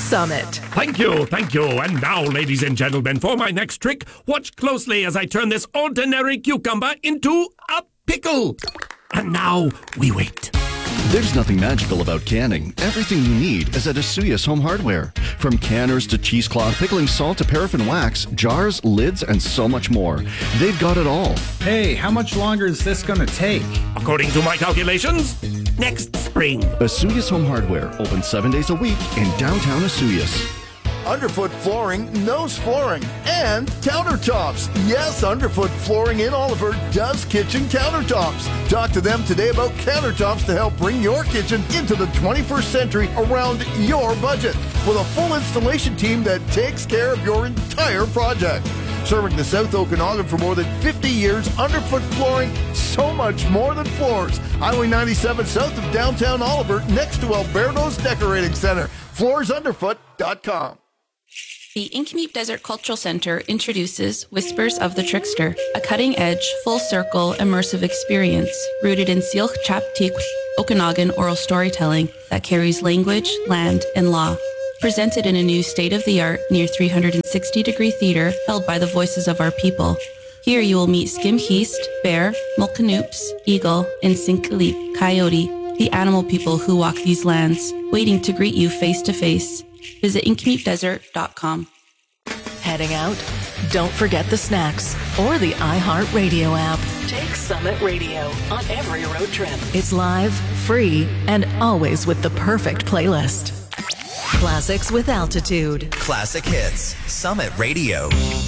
Summit. Thank you. And now, ladies and gentlemen, for my next trick, watch closely as I turn this ordinary cucumber into a pickle. And now, we wait. There's nothing magical about canning. Everything you need is at Asuyas Home Hardware. From canners to cheesecloth, pickling salt to paraffin wax, jars, lids, and so much more. They've got it all. Hey, how much longer is this going to take? According to my calculations, next spring. Asuyas Home Hardware, open 7 days a week in downtown Asuyas. Underfoot Flooring knows flooring and countertops. Yes, Underfoot Flooring in Oliver does kitchen countertops. Talk to them today about countertops to help bring your kitchen into the 21st century around your budget with a full installation team that takes care of your entire project. Serving the South Okanagan for more than 50 years, Underfoot Flooring, so much more than floors. Highway 97 south of downtown Oliver, next to Alberto's Decorating Center. FloorsUnderfoot.com. The Inkmeep Desert Cultural Center introduces Whispers of the Trickster, a cutting-edge, full-circle, immersive experience rooted in Syilx Chaptik Okanagan oral storytelling that carries language, land, and law. Presented in a new state-of-the-art, near 360-degree theater held by the voices of our people. Here you will meet Skimheast, Bear, Mulcanoops, Eagle, and Sinkalip, Coyote, the animal people who walk these lands, waiting to greet you face-to-face. Visit inkmeepdesert.com. Heading out? Don't forget the snacks or the iHeartRadio app. Take Summit Radio on every road trip. It's live, free, and always with the perfect playlist. Classics with altitude. Classic hits. Summit Radio.